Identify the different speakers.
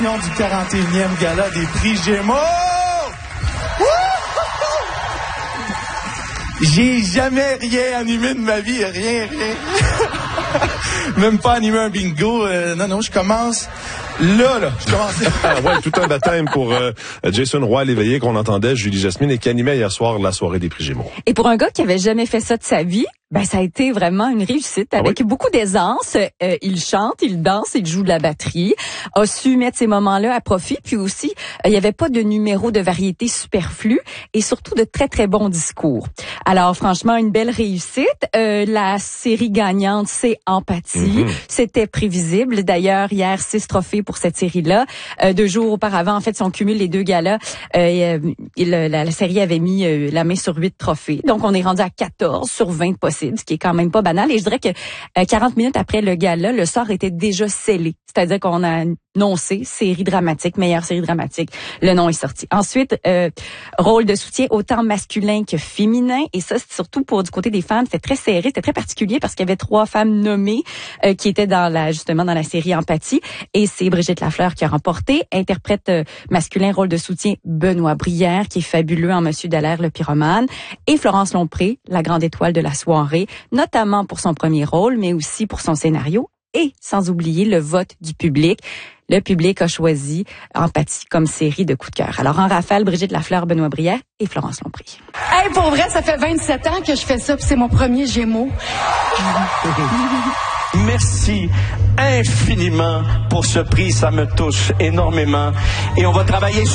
Speaker 1: Du 41e gala des prix Gémeaux! J'ai jamais rien animé de ma vie, rien. Même pas animé un bingo. Non, je commence là. Je commence.
Speaker 2: Ouais, tout un baptême pour Jason Roy-Léveillé qu'on entendait, Julie Jasmine, et qui animait hier soir la soirée des prix Gémeaux.
Speaker 3: Et pour un gars qui avait jamais fait ça de sa vie, ça a été vraiment une réussite avec beaucoup d'aisance. Il chante, il danse, il joue de la batterie. A su mettre ces moments-là à profit. Puis aussi, il n'y avait pas de numéro de variété superflu et surtout de très, très bons discours. Alors, franchement, une belle réussite. La série gagnante, c'est Empathie. C'était prévisible. D'ailleurs, hier, 6 trophées pour cette série-là. 2 jours auparavant, en fait, si on cumule les 2 galas, la série avait mis la main sur 8 trophées. Donc, on est rendu à 14 sur 20 possibles, ce qui est quand même pas banal. Et je dirais que 40 minutes après le gala, le sort était déjà scellé. C'est-à-dire qu'on a annoncé série dramatique, meilleure série dramatique. Le nom est sorti. Ensuite, rôle de soutien autant masculin que féminin. Et ça, c'est surtout pour du côté des femmes. C'était très serré, c'était très particulier parce qu'il y avait 3 femmes nommées qui étaient justement dans la série Empathie. Et c'est Brigitte Lafleur qui a remporté. Interprète masculin, rôle de soutien, Benoît Brière, qui est fabuleux en Monsieur Dallaire, le pyromane. Et Florence Lompré, la grande étoile de la soirée, notamment pour son premier rôle, mais aussi pour son scénario. Et sans oublier le vote du public. Le public a choisi Empathie comme série de coup de cœur. Alors en rafale, Brigitte Lafleur, Benoît Brière et Florence Lompré.
Speaker 4: Hey, pour vrai, ça fait 27 ans que je fais ça, puis c'est mon premier Gémeaux.
Speaker 5: Merci infiniment pour ce prix, ça me touche énormément. Et on va travailler